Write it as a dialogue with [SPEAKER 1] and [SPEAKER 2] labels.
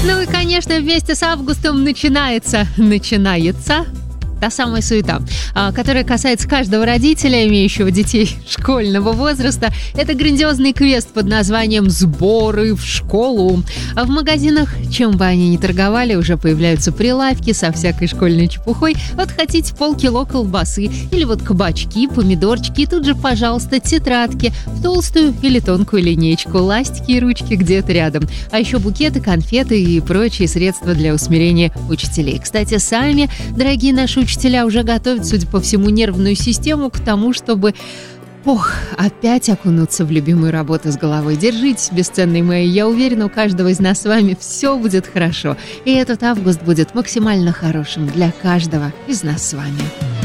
[SPEAKER 1] Ну и, конечно, вместе с августом начинается та самая суета, которая касается каждого родителя, имеющего детей школьного возраста. Это грандиозный квест под названием «Сборы в школу». А в магазинах, чем бы они ни торговали, уже появляются прилавки со всякой школьной чепухой. Вот хотите полкило колбасы или вот кабачки, помидорчики, и тут же, пожалуйста, тетрадки в толстую или тонкую линейку, ластики и ручки где-то рядом. А еще букеты, конфеты и прочие средства для усмирения учителей. Кстати, сами, дорогие наши учителя, уже готовят, судя по всему, нервную систему к тому, чтобы опять окунуться в любимую работу с головой. Держитесь, бесценные мои. Я уверена, у каждого из нас с вами все будет хорошо. И этот август будет максимально хорошим для каждого из нас с вами.